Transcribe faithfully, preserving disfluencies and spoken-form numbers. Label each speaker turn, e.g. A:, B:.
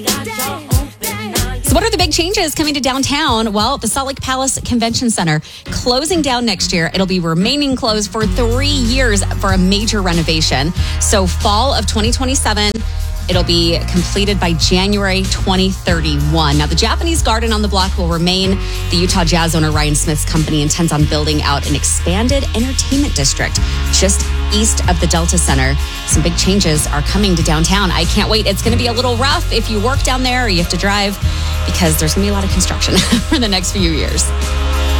A: So what are the big changes coming to downtown? Well, the Salt Lake Palace Convention Center closing down next year. It'll be remaining closed for three years for a major renovation. So fall of twenty twenty-seven, it'll be completed by January twenty thirty-one. Now, the Japanese Garden on the block will remain. The Utah Jazz owner Ryan Smith's company intends on building out an expanded entertainment district just east of the Delta Center. Some big changes are coming to downtown. I can't wait. It's going to be a little rough if you work down there or you have to drive, because there's going to be a lot of construction for the next few years.